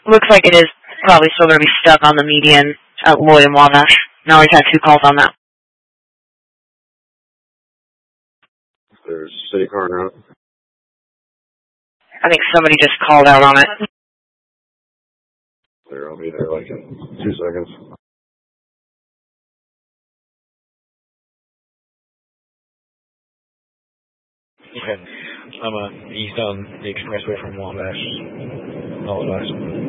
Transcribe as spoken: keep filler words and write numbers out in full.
Looks like it is probably still going to be stuck on the median at Lloyd and Wabash. Now we've had two calls on that. There's city car route. I think somebody just called out on it. There, I'll be there like in two seconds. Okay. I'm uh, east on the expressway from Wabash. All of us.